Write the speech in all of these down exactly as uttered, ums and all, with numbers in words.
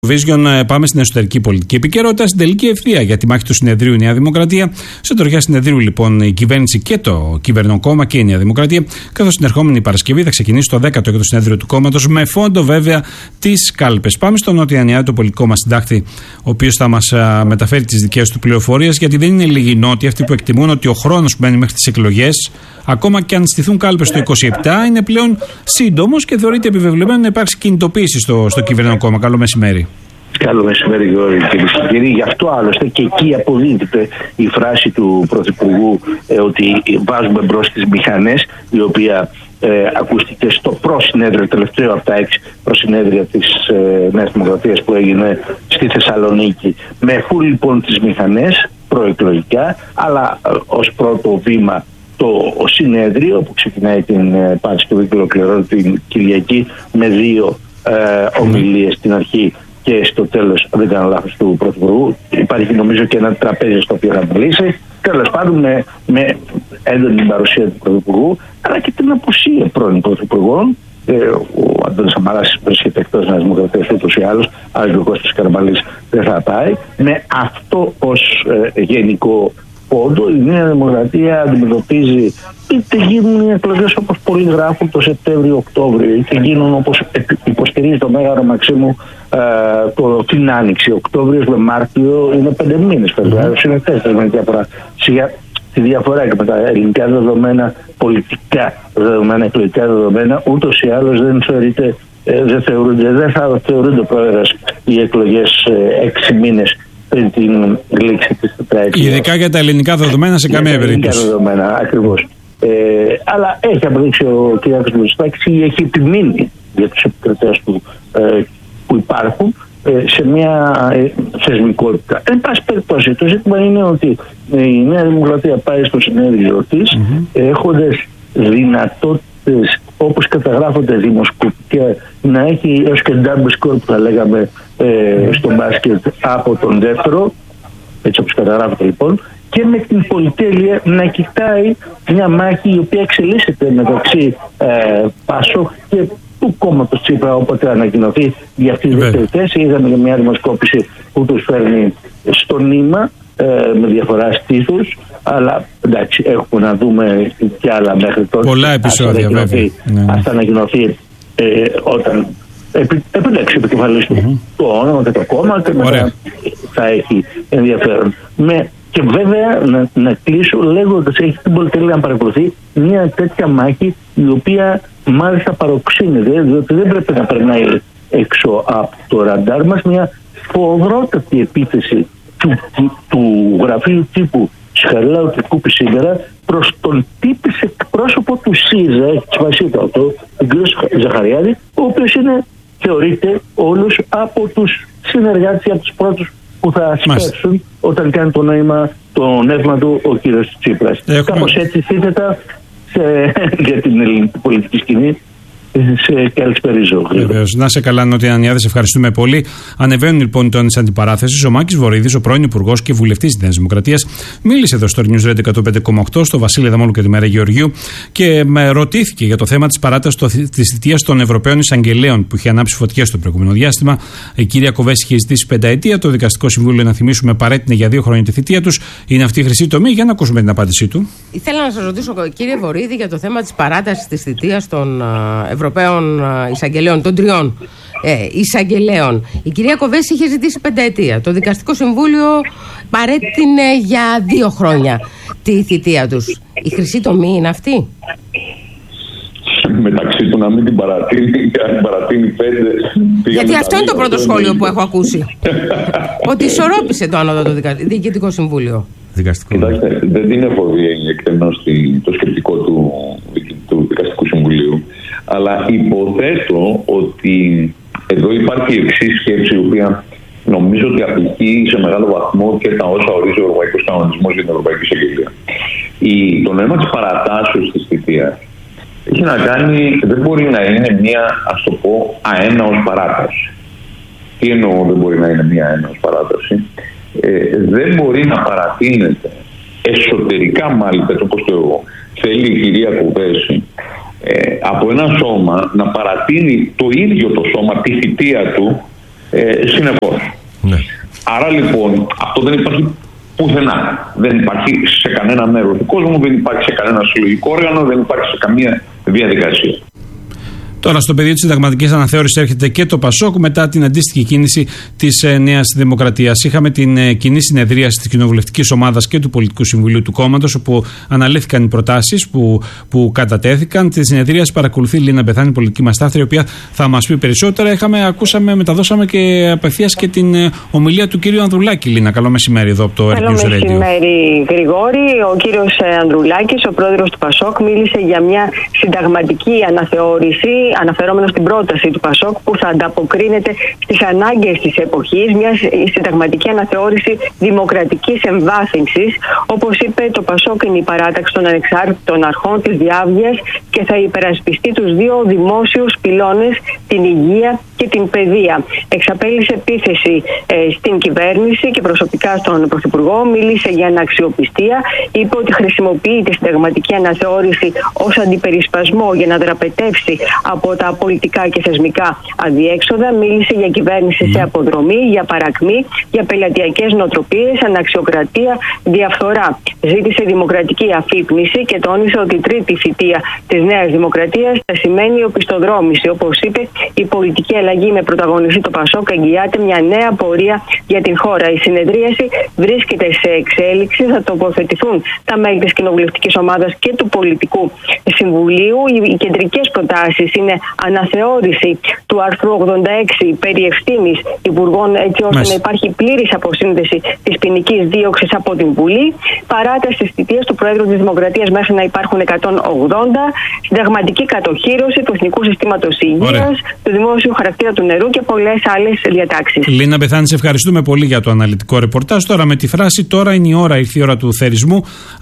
Vision, πάμε στην εσωτερική πολιτική επικαιρότητα, στην τελική ευθεία για τη μάχη του συνεδρίου η Νέα Δημοκρατία. Σε τωριά συνεδρίου, λοιπόν, η κυβέρνηση και το κυβερνοκόμμα και η Νέα Δημοκρατία, καθώς την ερχόμενη Παρασκευή θα ξεκινήσει το δέκατο έκτο συνέδριο του κόμματος, με φόντο βέβαια τις κάλπες. Πάμε στον Νότια Νεά, το πολιτικό μας συντάκτη, ο οποίος θα μας μεταφέρει τις δικές του πληροφορίες, γιατί δεν είναι λίγοι νότιοι αυτοί που εκτιμούν ότι ο χρόνος που μένει μέχρι τις εκλογές, ακόμα και αν στηθούν κάλπες το είκοσι επτά, είναι πλέον σύντομος και θεωρείται επιβεβλημένο να υπάρξει κινητοποίηση στο, στο κυβερνοκόμμα. Καλό μεσημέρι. Καλό μεσημέρι, Γιώργο, κυρίε και κύριοι. Γι' αυτό άλλωστε και εκεί αποδίδεται η φράση του Πρωθυπουργού ε, ότι βάζουμε μπρος τις μηχανές, η οποία ε, ακούστηκε στο προσυνέδριο, τελευταίο από τα έξι προσυνέδρια της ε, Νέας Δημοκρατίας που έγινε στη Θεσσαλονίκη. Με φουλ λοιπόν τις μηχανές προεκλογικά, αλλά ε, ως πρώτο βήμα το συνέδριο που ξεκινάει την ε, Παρασκευή και ολοκληρώνεται την Κυριακή με δύο ε, ομιλίες στην αρχή και στο τέλος, αν δεν κάνω λάθος, του Πρωθυπουργού. Υπάρχει νομίζω και ένα τραπέζι στο οποίο θα μιλήσει. Τέλος πάντων, με, με έντονη παρουσία του Πρωθυπουργού, αλλά και την απουσία πρώην Πρωθυπουργών. Ε, ο Αντώνης Σαμαράς βρίσκεται εκτός Νέας Δημοκρατίας ούτως ή άλλως, αλλά και ο Κώστας Καραμανλής δεν θα πάει. Με αυτό ως ε, γενικό πόντο, η Νέα Δημοκρατία αντιμετωπίζει, είτε γίνουν οι εκλογές όπως πολλοί γράφουν το Σεπτέμβριο-Οκτώβριο, είτε γίνουν όπως υποστηρίζει το Μέγαρο Μαξίμου ε, το, την Άνοιξη. Οκτώβριος με Μάρτιο είναι πέντε μήνες, Φεβρουάριος είναι τέσσερις με διαφορά. Σιγά τη διαφορά και με τα ελληνικά δεδομένα, πολιτικά δεδομένα, εκλογικά δεδομένα, ούτως ή άλλως δεν θεωρείται, ε, δεν θεωρούνται, δεν θα θεωρούνται πρόεδρες οι εκλογές ε, έξι μήνες πριν την λήξη της τετραετίας. Ειδικά για τα ελληνικά δεδομένα σε καμία περίπτωση. Για τα ελληνικά δεδομένα, ακριβώς. Ε, αλλά έχει αποδείξει ο κ. Μητσοτάκης ή έχει επιμείνει για τους επικρατές του ε, που υπάρχουν ε, σε μια ε, θεσμικότητα. Εν πάση περιπτώσει, το ζήτημα είναι ότι ε, η Νέα Δημοκρατία πάει στο συνέδριο της mm-hmm. έχοντας δυνατότητες όπως καταγράφονται δημοσκοπικά να έχει έως και double score που θα λέγαμε ε, στο μπάσκετ από τον δεύτερο, έτσι όπως καταγράφεται λοιπόν, και με την πολυτέλεια να κοιτάει μια μάχη η οποία εξελίσσεται μεταξύ ε, Πάσο και του κόμματος Τσίπρα, όποτε ανακοινωθεί για αυτή τη δεύτερη θέση. Είδαμε για μια δημοσκόπηση που τους φέρνει στο νήμα ε, με διαφορά στήθους, αλλά εντάξει, έχουμε να δούμε κι άλλα μέχρι τότε. Πολλά επεισόδια βέβαια. Ας θα ανακοινωθεί ε, όταν επι, επιλέξει επικεφαλής του mm-hmm. το όνομα και το κόμμα και μετά θα έχει ενδιαφέρον. Με, και βέβαια να, να κλείσω λέγοντας έχει την πολυτέλεια να παρακολουθεί μια τέτοια μάχη η οποία μάλιστα παροξύνεται, διότι δεν πρέπει να περνάει έξω από το ραντάρ μας μια φοβρότατη επίθεση του, του, του γραφείου τύπου Σχαριλάου και Κούπη σήμερα προς τον τύπης εκπρόσωπο του ΣΥΡΙΖΑ, έχει σπάσει το αυτό, τον κ. Ζαχαριάδη, ο οποίος είναι, θεωρείται όλος από τους συνεργάτες ή από τους πρώτους που θα σπέψουν όταν κάνει το νόημα, το νεύμα του ο κ. Τσίπρας. Έχουμε... Κάπως έτσι θύθετα για την ελληνική πολιτική σκηνή. Σε καλησπέριζω. Βεβαίως. Να σε καλά, Νότια Νεά, σε ευχαριστούμε πολύ. Ανεβαίνουν λοιπόν οι τόνοι αντιπαράθεση. Ο Μάκης Βορίδης, ο πρώην Υπουργός και βουλευτής της Νέας Δημοκρατίας, μίλησε εδώ στο News Radio εκατόν πέντε κόμμα οκτώ, στο Βασίλη Δαμόλου και τη Μέρα Γεωργίου, και με ρωτήθηκε για το θέμα της παράτασης της θητείας των Ευρωπαίων Εισαγγελέων που είχε ανάψει φωτιές στο προηγούμενο διάστημα. Η κυρία Κοβέση είχε ζητήσει πενταετία. Το Δικαστικό Συμβούλιο, να θυμίσουμε, παρέτεινε για δύο χρόνια τη θητεία τους. Είναι αυτή η χρυσή τομή. Για να ακούσουμε την απάντησή του. Ήθελα να σας ρωτήσω, κύριε Βορίδη, για το θέμα της παράτασης της θητείας των Ευρωπαίων εισαγγελέων, των τριών ε, εισαγγελέων. Η κυρία Κοβέση είχε ζητήσει πενταετία. Το Δικαστικό Συμβούλιο παρέτεινε για δύο χρόνια τη θητεία τους. Η χρυσή τομή είναι αυτή? Μεταξύ του να μην την παρατείνει και αν την παρατείνει πέντε. Γιατί αυτό είναι το πρώτο σχόλιο που έχω ακούσει. Ότι ισορρόπησε το Ανώτατο Διοικητικό Συμβούλιο. Κοιτάξτε, δεν είναι φοβία εκτενώς το σκεπτικό του, του Δικαστικού Συμβουλίου. Αλλά υποθέτω ότι εδώ υπάρχει η εξής σκέψη, η οποία νομίζω ότι απηχεί σε μεγάλο βαθμό και τα όσα ορίζει ο Ευρωπαϊκός Κανονισμός για την Ευρωπαϊκή Εισαγγελία. Το νόημα της παρατάσεως της θητείας έχει να κάνει, δεν μπορεί να είναι μία, ας το πω, αέναος παράταση. Τι εννοώ δεν μπορεί να είναι μία αέναος παράταση? Ε, δεν μπορεί να παρατείνεται εσωτερικά, μάλιστα, όπως το θέλει η κυρία Κοβέση, ε, από ένα σώμα να παρατείνει το ίδιο το σώμα τη θητεία του ε, συνεπώς. Ναι. Άρα λοιπόν αυτό δεν υπάρχει πουθενά. Δεν υπάρχει σε κανένα μέρος του κόσμου, δεν υπάρχει σε κανένα συλλογικό όργανο, δεν υπάρχει σε καμία διαδικασία. Τώρα, στο πεδίο της συνταγματικής αναθεώρησης έρχεται και το ΠΑΣΟΚ μετά την αντίστοιχη κίνηση της ε, Νέας Δημοκρατίας. Είχαμε την ε, κοινή συνεδρίαση της κοινοβουλευτικής ομάδας και του Πολιτικού Συμβουλίου του κόμματος, όπου αναλύθηκαν οι προτάσεις που, που κατατέθηκαν. Τη συνεδρίαση παρακολουθεί η Λίνα Μπεθάνη, πολιτική μας τάφτρια, η οποία θα μας πει περισσότερα. Είχαμε, ακούσαμε, μεταδώσαμε και απευθείας και την ε, ομιλία του κύριου Ανδρουλάκη. Λίνα, καλό μεσημέρι εδώ από το Earth News Radio. Καλό μεσημέρι, Γρηγόρη. Ο κύριος Ανδρουλάκης, ο πρόεδρος του ΠΑΣΟΚ, μίλησε για μια συνταγματική αναθεώρηση, αναφερόμενο στην πρόταση του ΠΑΣΟΚ που θα ανταποκρίνεται στις ανάγκες της εποχής, μια συνταγματική αναθεώρηση δημοκρατικής εμβάθυνσης. Όπως είπε, το ΠΑΣΟΚ είναι η παράταξη των ανεξάρτητων αρχών της διάβγειας και θα υπερασπιστεί τους δύο δημόσιους πυλώνες, την υγεία και την παιδεία. Εξαπέλυσε επίθεση ε, στην κυβέρνηση και προσωπικά στον Πρωθυπουργό, μίλησε για αναξιοπιστία, είπε ότι χρησιμοποιεί τη συνταγματική αναθεώρηση ως αντιπερισπασμό για να δραπετεύσει από τα πολιτικά και θεσμικά αδιέξοδα, μίλησε για κυβέρνηση σε αποδρομή, για παρακμή, για πελατειακές νοοτροπίες, αναξιοκρατία, διαφθορά. Ζήτησε δημοκρατική αφύπνιση και τόνισε ότι η τρίτη θητεία της Νέας Δημοκρατίας θα σημαίνει οπισθοδρόμηση. Όπως είπε, η πολιτική αλλαγή με πρωταγωνιστή το ΠΑΣΟΚ εγγυάται μια νέα πορεία για την χώρα. Η συνεδρίαση βρίσκεται σε εξέλιξη. Θα τοποθετηθούν τα μέλη της κοινοβουλευτικής ομάδας και του Πολιτικού Συμβουλίου. Οι κεντρικές προτάσεις είναι αναθεώρηση του άρθρου ογδόντα έξι περί ευθύνης υπουργών, έτσι ώστε Μες. να υπάρχει πλήρης αποσύνδεση της ποινικής δίωξης από την Βουλή, παράταση της θητείας του Προέδρου της Δημοκρατίας μέχρι να υπάρχουν εκατόν ογδόντα, συνταγματική κατοχύρωση του Εθνικού Συστήματος Υγείας, του δημόσιου χαρακτήρα του νερού και πολλές άλλες διατάξεις. Λίνα Μπεθάνη, σε ευχαριστούμε πολύ για το αναλυτικό ρεπορτάζ. Τώρα με τη φράση «Τώρα είναι η ώρα, ήρθε η ώρα του θερισμού»,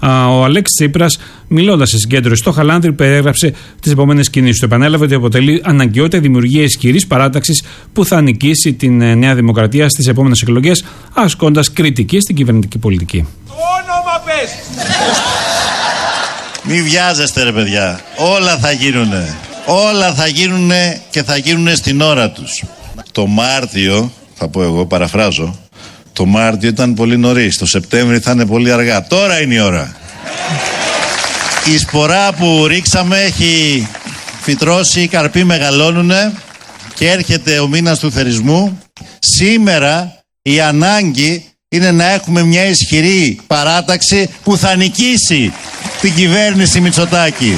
ο Αλέξης Τσίπρας, μιλώντας σε συγκέντρωση στο Χαλάνδρι, περιέγραψε τις επόμενες κινήσεις του. Επανέλαβε ότι αποτελεί αναγκαιότητα η δημιουργία ισχυρής παράταξης που θα νικήσει την Νέα Δημοκρατία στις επόμενες εκλογές, ασκώντας κριτική στην κυβερνητική πολιτική. Το όνομα πες! Μη βιάζεστε ρε παιδιά, όλα θα γίνουνε. Όλα θα γίνουνε και θα γίνουνε στην ώρα τους. Το Μάρτιο, θα πω εγώ, παραφράζω, το Μάρτιο ήταν πολύ νωρίς, το Σεπτέμβρη θα είναι πολύ αργά. Τώρα είναι η ώρα. Η σπορά που ρίξαμε έχει φυτρώσει, οι καρποί μεγαλώνουνε και έρχεται ο μήνας του θερισμού. Σήμερα η ανάγκη είναι να έχουμε μια ισχυρή παράταξη που θα νικήσει την κυβέρνηση Μητσοτάκη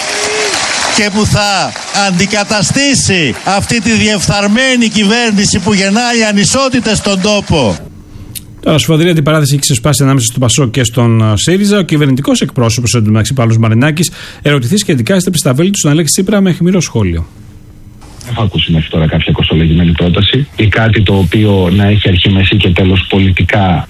και που θα αντικαταστήσει αυτή τη διεφθαρμένη κυβέρνηση που γεννάει ανισότητες στον τόπο. Τώρα, σφοδρή αντιπαράθεση έχει ξεσπάσει ανάμεσα στον ΠΑΣΟΚ και στον ΣΥΡΙΖΑ. Ο κυβερνητικός εκπρόσωπος, εντωμεταξύ Παύλος Μαρινάκης, ερωτηθεί σχετικά στα πισταβέλη του στον Αλέξη Τσίπρα με αιχμηρό σχόλιο. Έχω ακούσει μέχρι τώρα κάποια κοστολογημένη πρόταση ή κάτι το οποίο να έχει αρχή, μέση και τέλος πολιτικά.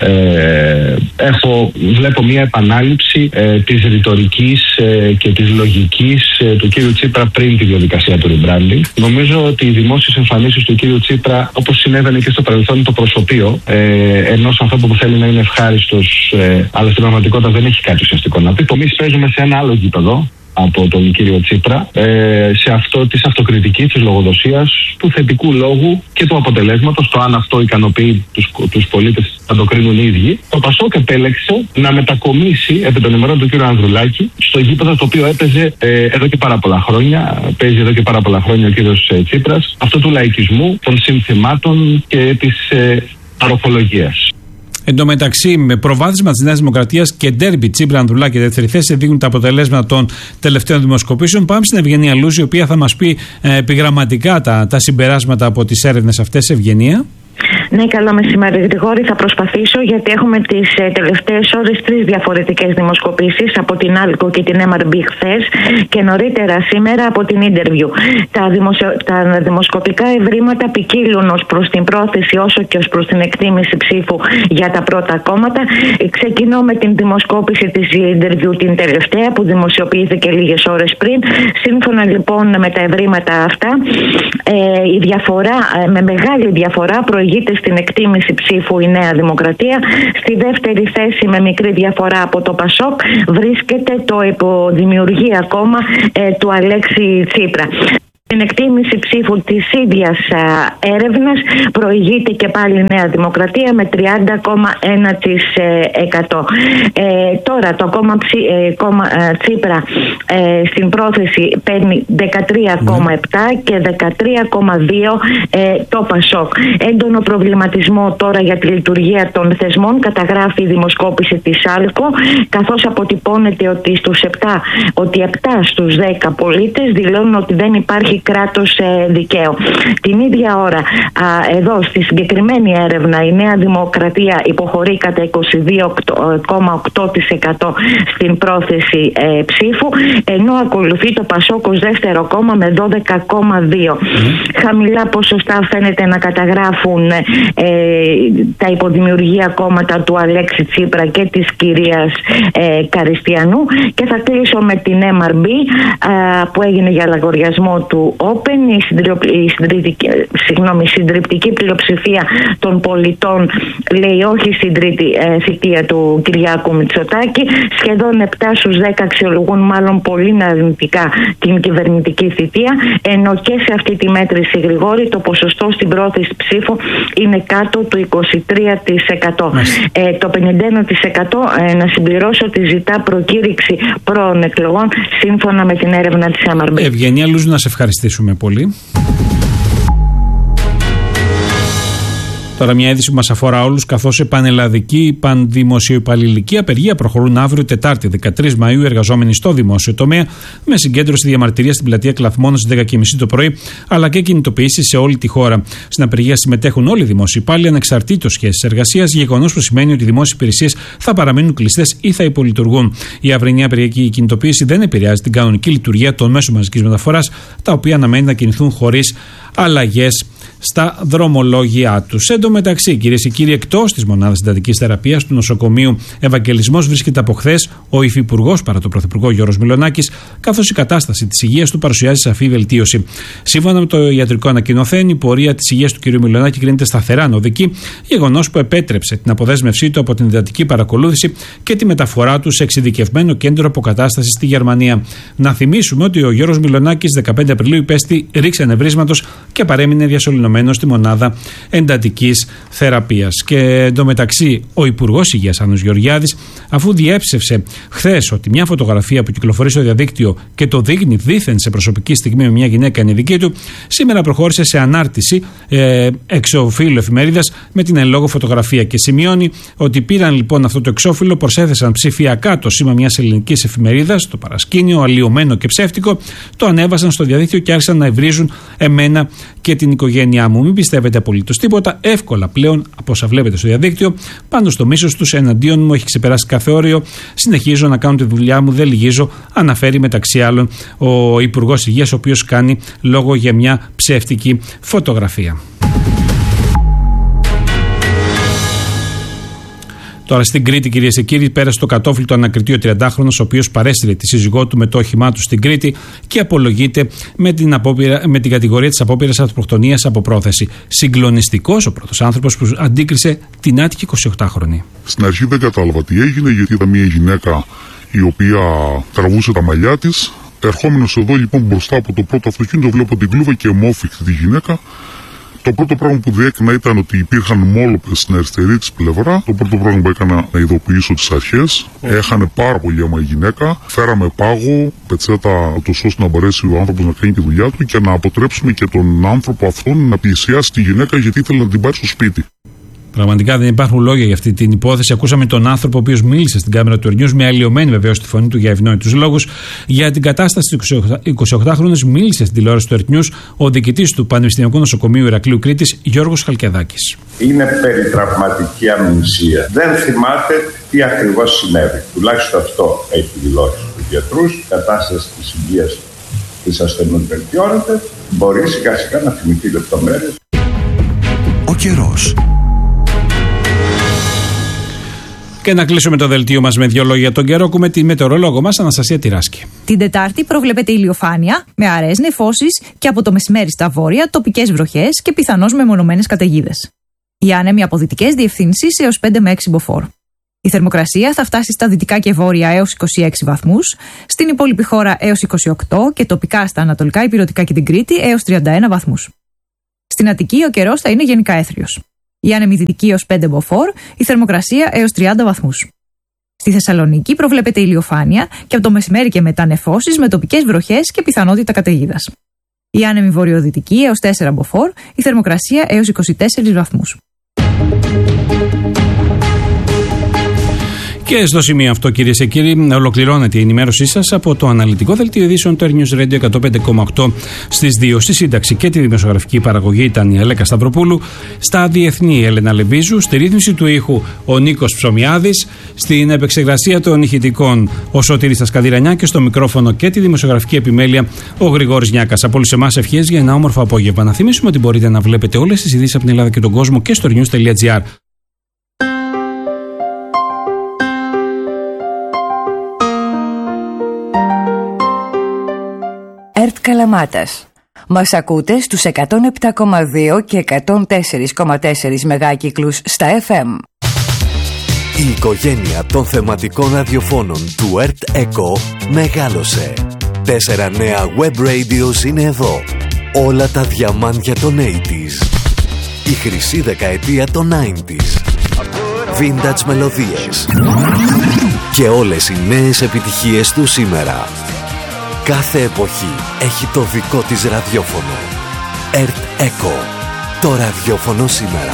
Ε, έχω, βλέπω μια επανάληψη ε, της ρητορικής ε, και της λογικής ε, του κύριου Τσίπρα πριν τη διαδικασία του rebranding. Νομίζω ότι οι δημόσιες εμφανίσεις του κύριου Τσίπρα, όπως συνέβαινε και στο παρελθόν, το προσωπείο ε, ενός ανθρώπου που θέλει να είναι ευχάριστος, ε, αλλά στην πραγματικότητα δεν έχει κάτι ουσιαστικό να πει. Εμείς παίζουμε σε ένα άλλο γήπεδο από τον κύριο Τσίπρα, ε, σε αυτό της αυτοκριτικής, της λογοδοσίας, του θετικού λόγου και του αποτελέσματος, το αν αυτό ικανοποιεί τους, τους πολίτες θα το κρίνουν οι ίδιοι. Το ΠΑΣΟΚ επέλεξε να μετακομίσει επί των ημερών του κύριου Ανδρουλάκη στο γήπεδο το οποίο έπαιζε ε, εδώ και πάρα πολλά χρόνια, παίζει εδώ και πάρα πολλά χρόνια ο κύριος ε, Τσίπρας, αυτό του λαϊκισμού, των συνθημάτων και της ε, παροχολογίας. Εν τω μεταξύ, με προβάδισμα της Νέας Δημοκρατίας και ντέρμπι Τσίπρα Ανδρουλάκη, δεύτερη θέση, δείχνουν τα αποτελέσματα των τελευταίων δημοσκοπήσεων. Πάμε στην Ευγενία Λούζη, η οποία θα μας πει ε, επιγραμματικά τα, τα συμπεράσματα από τις έρευνες αυτές. Ευγενία. Ναι, καλό μεσημέρι, Γρηγόρη. Θα προσπαθήσω, γιατί έχουμε τις ε, τελευταίες ώρες τρεις διαφορετικές δημοσκοπήσεις από την Άλκο και την εμ αρ μπι χθες και νωρίτερα σήμερα από την Interview. Τα, δημοσιο... τα δημοσκοπικά ευρήματα ποικίλουν ως προς την πρόθεση όσο και ως προς την εκτίμηση ψήφου για τα πρώτα κόμματα. Ξεκινώ με την δημοσκόπηση της Interview, την τελευταία, που δημοσιοποιήθηκε λίγες ώρες πριν. Σύμφωνα λοιπόν με τα ευρήματα αυτά, ε, η διαφορά, ε, με μεγάλη διαφορά, προηγείται στην εκτίμηση ψήφου η Νέα Δημοκρατία. Στη δεύτερη θέση, με μικρή διαφορά από το ΠΑΣΟΚ, βρίσκεται το υποδημιουργία κόμμα ε, του Αλέξη Τσίπρα. Την εκτίμηση ψήφου της ίδιας έρευνας προηγείται και πάλι η Νέα Δημοκρατία με τριάντα κόμμα ένα τοις εκατό. Ε, τώρα το κόμμα, ψη, ε, κόμμα ε, Τσίπρα ε, στην πρόθεση παίρνει δεκατρία κόμμα επτά και δεκατρία κόμμα δύο ε, το Πασόκ. Έντονο προβληματισμό τώρα για τη λειτουργία των θεσμών καταγράφει η δημοσκόπηση της ΑΛΚΟ, καθώς αποτυπώνεται ότι στους επτά, ότι επτά στους δέκα πολίτες δηλώνουν ότι δεν υπάρχει κράτος ε, δικαίου. Την ίδια ώρα, α, εδώ στη συγκεκριμένη έρευνα, η Νέα Δημοκρατία υποχωρεί κατά είκοσι δύο κόμμα οκτώ τοις εκατό στην πρόθεση ε, ψήφου, ενώ ακολουθεί το Πασόκ ως δεύτερο κόμμα με δώδεκα κόμμα δύο. Mm. Χαμηλά ποσοστά φαίνεται να καταγράφουν ε, τα υποδημιουργία κόμματα του Αλέξη Τσίπρα και της κυρίας ε, Καριστιανού, και θα κλείσω με την εμ αρ μπι ε, που έγινε για λαγοριασμό του Open. Η, συντριο, η, συντριπτική, συγγνώμη, η συντριπτική πλειοψηφία των πολιτών λέει όχι στην τρίτη ε, θητεία του Κυριάκου Μητσοτάκη. Σχεδόν επτά στους δέκα αξιολογούν μάλλον πολύ αρνητικά την κυβερνητική θητεία, ενώ και σε αυτή τη μέτρηση, Γρηγόρη, το ποσοστό στην πρόθεση ψήφου είναι κάτω του είκοσι τρία τοις εκατό. Ε, το πενήντα ένα τοις εκατό ε, να συμπληρώσω ότι ζητά προκήρυξη πρώων εκλογών σύμφωνα με την έρευνα της εμ αρ μπι. Ευγενία Λούζου, να σε ευχαριστήσουμε πολύ. Τώρα μια είδηση που μας αφορά όλους, καθώς η πανελλαδική πανδημοσιοϊπαλληλική απεργία προχωρούν αύριο Τετάρτη δεκατρείς Μαΐου οι εργαζόμενοι στο δημόσιο τομέα, με συγκέντρωση διαμαρτυρία στην πλατεία Κλαθμόνος στις δέκα και μισή το πρωί, αλλά και κινητοποιήσεις σε όλη τη χώρα. Στην απεργία συμμετέχουν όλοι οι δημόσιοι υπάλληλοι ανεξαρτήτως σχέσης εργασίας, γεγονός που σημαίνει ότι οι δημόσιες υπηρεσίες θα παραμείνουν κλειστές ή θα υπολειτουργούν. Η αυριανή απεργιακή κινητοποίηση δεν επηρεάζει την κανονική λειτουργία των μέσων μαζικής μεταφοράς, τα οποία αναμένει να κινηθούν χωρίς αλλαγές στα δρομολόγια τους. Εν τω μεταξύ, κυρίες και κύριοι, εκτός της μονάδας συντατικής θεραπείας του νοσοκομείου Ευαγγελισμός βρίσκεται από χθες ο υφυπουργός παρά τον πρωθυπουργό Γιώργος Μιλονάκης, καθώς η κατάσταση της υγείας του παρουσιάζει σαφή βελτίωση. Σύμφωνα με το ιατρικό ανακοινωθέν, η πορεία της υγείας του κ. Μιλονάκη κρίνεται σταθερά νοδική, γεγονός που επέτρεψε την αποδέσμευσή του από την εντατική παρακολούθηση και τη μεταφορά του σε εξειδικευμένο κέντρο αποκατάστασης στη Γερμανία. Να θυμίσουμε ότι ο Γιώργος Μιλονάκης δεκαπέντε Απριλίου υπέστη ρήξη ανεβρίσματος και παρέμεινε διασωληνωμένος στη μονάδα εντατικής θεραπείας. Και εντωμεταξύ, ο Υπουργός Υγείας Άννος Γεωργιάδης, αφού διέψευσε χθες ότι μια φωτογραφία που κυκλοφορεί στο διαδίκτυο και το δείχνει δήθεν σε προσωπική στιγμή με μια γυναίκα είναι δική του, σήμερα προχώρησε σε ανάρτηση ε, εξωφύλλου εφημερίδας με την εν λόγω φωτογραφία και σημειώνει ότι πήραν λοιπόν αυτό το εξώφυλλο, προσέθεσαν ψηφιακά το σήμα μιας ελληνικής εφημερίδας, το παρασκήνιο, αλλοιωμένο και ψεύτικο, το ανέβασαν στο διαδίκτυο και άρχισαν να ευρίζουν εμένα και την οικογένειά μου. Μην πιστεύετε απολύτως τίποτα. Εύκολα πλέον, από όσα βλέπετε στο διαδίκτυο, πάνω στο μίσος τους εναντίον μου έχει ξεπεράσει κάθε όριο. Συνεχίζω να κάνω τη δουλειά μου, δεν λυγίζω, αναφέρει μεταξύ άλλων ο Υπουργός Υγείας, ο οποίος κάνει λόγο για μια ψεύτικη φωτογραφία. Τώρα στην Κρήτη, κυρίες και κύριοι, πέρασε το κατόφλι το ανακριτή ο τριαντάχρονος, ο οποίος παρέστειλε τη σύζυγό του με το όχημά του στην Κρήτη και απολογείται με την, απόπειρα, με την κατηγορία της απόπειρας αυτοκτονίας από πρόθεση. Συγκλονιστικός ο πρώτος άνθρωπος που αντίκρισε την άτυχη εικοσιοκτάχρονη. Στην αρχή δεν κατάλαβα τι έγινε, γιατί είδα μια γυναίκα η οποία τραβούσε τα μαλλιά της. Ερχόμενος εδώ λοιπόν μπροστά από το πρώτο αυτοκίνητο, βλέπω την κλούβα και αιμόφυκτη τη γυναίκα. Το πρώτο πράγμα που διέκρινα ήταν ότι υπήρχαν μόλοπες στην αριστερή της πλευρά. Το πρώτο πράγμα που έκανα να ειδοποιήσω τις αρχές. Έχανε πάρα πολύ αίμα η γυναίκα. Φέραμε πάγο, πετσέτα, ώστε να μπορέσει ο άνθρωπος να κάνει τη δουλειά του και να αποτρέψουμε και τον άνθρωπο αυτόν να πλησιάσει τη γυναίκα, γιατί ήθελε να την πάρει στο σπίτι. Πραγματικά δεν υπάρχουν λόγια για αυτή την υπόθεση. Ακούσαμε τον άνθρωπο ο οποίος μίλησε στην κάμερα του Ερνιούς, με αλλοιωμένη βεβαίως τη φωνή του για ευνόητους λόγους, για την κατάσταση του εικοσιοκτάχρονου. Μίλησε στην τηλεόραση του Ερνιούς ο διοικητής του Πανεπιστημιακού Νοσοκομείου Ηρακλείου Κρήτης, Γιώργος Χαλκιαδάκης. Είναι περιτραυματική αμνησία. Δεν θυμάται τι ακριβώς συνέβη. Τουλάχιστον αυτό έχει δηλώσει στους γιατρούς. Η κατάσταση της υγείας της ασθενούς βελτιώνεται. Μπορεί σιγά σιγά να θυμηθεί λεπτομέρειες. Ο καιρός. Και να κλείσουμε το δελτίο μας με δύο λόγια για τον καιρό. Ακούμε τη μετεωρολόγο μας, Αναστασία Τυράσκη. Την Τετάρτη προβλέπεται ηλιοφάνεια με αραιές νεφώσεις και από το μεσημέρι στα βόρεια τοπικές βροχές και πιθανώς μεμονωμένες καταιγίδες. Οι άνεμοι από δυτικές διευθύνσεις έως πέντε με έξι μποφόρ. Η θερμοκρασία θα φτάσει στα δυτικά και βόρεια έως είκοσι έξι βαθμούς, στην υπόλοιπη χώρα έως είκοσι οκτώ και τοπικά στα ανατολικά, ηπειρωτικά και την Κρήτη έως τριάντα ένα βαθμούς. Στην Αττική ο καιρός θα είναι γενικά έθριος. Η άνεμη δυτική έως πέντε μποφόρ, η θερμοκρασία έως τριάντα βαθμούς. Στη Θεσσαλονίκη προβλέπεται ηλιοφάνεια και από το μεσημέρι και μετά νεφώσεις με τοπικές βροχές και πιθανότητα καταιγίδας. Η άνεμη βορειοδυτική έως τέσσερα μποφόρ, η θερμοκρασία έως είκοσι τέσσερις βαθμούς. Και στο σημείο αυτό, κυρίες και κύριοι, ολοκληρώνεται η ενημέρωσή σας από το αναλυτικό δελτίο ειδήσεων του Air News Radio εκατόν πέντε κόμμα οκτώ στις δύο. Στη σύνταξη και τη δημοσιογραφική παραγωγή ήταν η Αλέκα Σταυροπούλου. Στα διεθνή, η Έλενα Λεμπίζου. Στη ρύθμιση του ήχου, ο Νίκος Ψωμιάδης. Στην επεξεργασία των ηχητικών, ο Σωτήρης Τασκαδηρανιά. Και στο μικρόφωνο και τη δημοσιογραφική επιμέλεια, ο Γρηγόρης Νιάκας. Από όλους εμάς ευχές για ένα όμορφο απόγευμα. Να θυμίσουμε ότι μπορείτε να βλέπετε όλες τις ειδήσεις από την Ελλάδα και τον κόσμο και στο news τελεία gr. ΕΡΤ Καλαμάτας. Μας ακούτε στους εκατόν επτά κόμμα δύο και εκατόν τέσσερα κόμμα τέσσερα μεγάκυκλους στα εφ εμ. Η οικογένεια των θεματικών ραδιοφώνων του ΕΡΤ ΕΚΟ μεγάλωσε. Τέσσερα νέα web radios είναι εδώ. Όλα τα διαμάντια των ογδόντα. Η χρυσή δεκαετία των ενενήντα. Vintage μελωδίες. Και όλες οι νέες επιτυχίες του σήμερα. Κάθε εποχή έχει το δικό της ραδιόφωνο. ΕΡΤ ΕΚΟ. Το ραδιόφωνο σήμερα.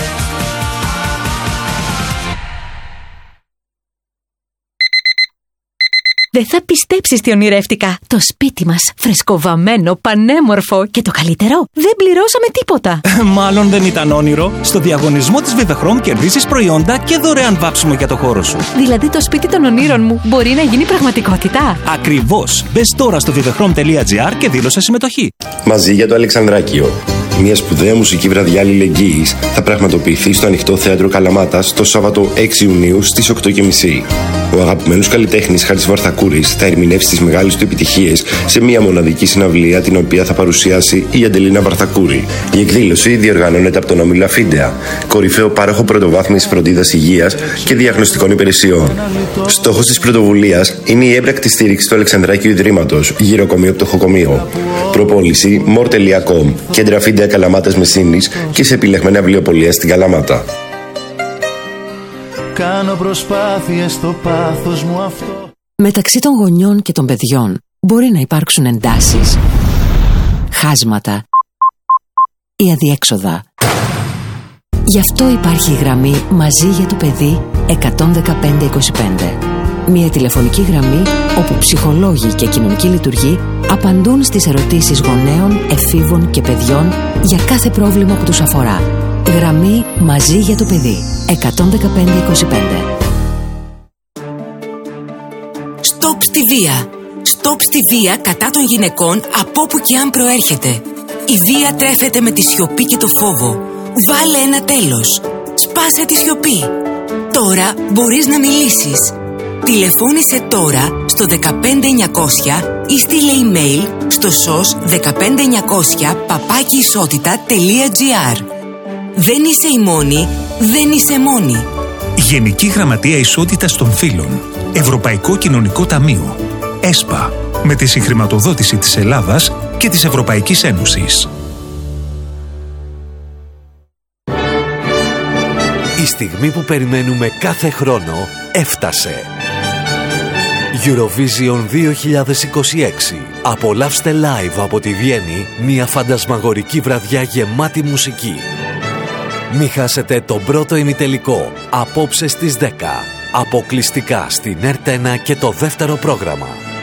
Δεν θα πιστέψεις τι ονειρεύτηκα. Το σπίτι μας, φρεσκοβαμμένο, πανέμορφο και το καλύτερο, δεν πληρώσαμε τίποτα. Μάλλον δεν ήταν όνειρο. Στο διαγωνισμό της Vivechrome κερδίζεις προϊόντα και δωρεάν βάψιμο για το χώρο σου. Δηλαδή το σπίτι των ονείρων μου μπορεί να γίνει πραγματικότητα. Ακριβώς. Μπες τώρα στο vivechrome τελεία gr και δήλωσε συμμετοχή. Μαζί για το Αλεξανδράκιο. Μια σπουδαία μουσική βραδιά αλληλεγγύης θα πραγματοποιηθεί στο Ανοιχτό Θέατρο Καλαμάτας το Σάββατο έξι Ιουνίου στις οκτώ και μισή. Ο αγαπημένος καλλιτέχνης Χάρης Βαρθακούρης θα ερμηνεύσει τις μεγάλες του επιτυχίες σε μια μοναδική συναυλία την οποία θα παρουσιάσει η Αντελίνα Βαρθακούρη. Η εκδήλωση διοργανώνεται από τον Όμιλο Αφίντεα, κορυφαίο πάροχο πρωτοβάθμιας φροντίδας υγείας και διαγνωστικών υπηρεσιών. Στόχος της πρωτοβουλίας είναι η έμπρακτη στήριξη του Αλεξανδράκιου Ιδρύματος, γυροκομείο πτωχοκομείο. Προπόληση μορ τελεία κομ, κέντρα Αφίντεα Καλαμάτας Μεσίνης και σε επιλεγμένα βιβλιοπωλεία στην Καλαμάτα. Κάνω προσπάθειες στο πάθος μου αυτό. Μεταξύ των γονιών και των παιδιών μπορεί να υπάρξουν εντάσεις, χάσματα ή αδιέξοδα. Γι' αυτό υπάρχει η γραμμή Μαζί για το παιδί εκατόν δεκαπέντε είκοσι πέντε. Μια τηλεφωνική γραμμή όπου ψυχολόγοι και κοινωνικοί λειτουργοί απαντούν στις ερωτήσεις γονέων, εφήβων και παιδιών για κάθε πρόβλημα που τους αφορά. Γραμμή Μαζί για το παιδί εκατόν δεκαπέντε είκοσι πέντε. Στοπ στη βία. Στοπ στη βία κατά των γυναικών από όπου και αν προέρχεται. Η βία τρέφεται με τη σιωπή και το φόβο. Βάλε ένα τέλος. Σπάσε τη σιωπή. Τώρα μπορείς να μιλήσεις. Τηλεφώνησε τώρα στο δεκαπέντε εννιακόσια ή στείλε email στο σος δεκαπέντε εννιακόσια παπάκι ισότητα τελεία gr. Δεν είσαι η μόνη, δεν είσαι μόνη. Γενική Γραμματεία Ισότητας των Φύλων. Ευρωπαϊκό Κοινωνικό Ταμείο. ΕΣΠΑ. Με τη συγχρηματοδότηση της Ελλάδας και της Ευρωπαϊκής Ένωσης. Η στιγμή που περιμένουμε κάθε χρόνο έφτασε. Eurovision δύο χιλιάδες είκοσι έξι. Απολαύστε live από τη Βιέννη μια φαντασμαγορική βραδιά γεμάτη μουσική. Μη χάσετε τον πρώτο ημιτελικό απόψε στις δέκα. Αποκλειστικά στην ΕΡΤ ένα και το δεύτερο πρόγραμμα.